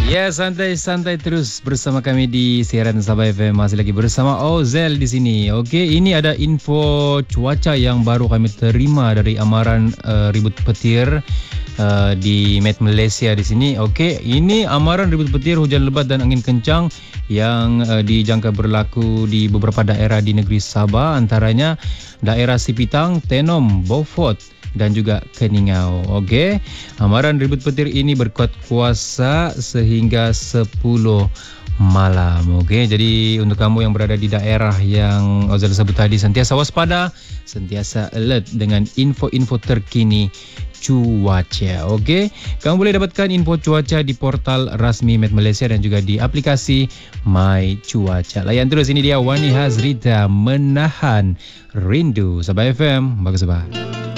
Ya, santai-santai terus bersama kami di siaran Sabah FM. Masih lagi bersama Ozel di sini. Okey, ini ada info cuaca yang baru kami terima dari amaran ribut petir di Met Malaysia di sini. Okey, ini amaran ribut petir, hujan lebat dan angin kencang yang dijangka berlaku di beberapa daerah di negeri Sabah, antaranya daerah Sipitang, Tenom, Beaufort dan juga Keningau. Okey, amaran ribut petir ini berkuat kuasa sehingga 10 malam. Okey, jadi untuk kamu yang berada di daerah yang Ozal sebut tadi, sentiasa waspada, sentiasa alert dengan info-info terkini cuaca. Okey, kamu boleh dapatkan info cuaca di portal rasmi Met Malaysia dan juga di aplikasi My Cuaca. Layan terus, ini dia Wani Hazrita, Menahan Rindu. Sabah FM, bagus Sabah.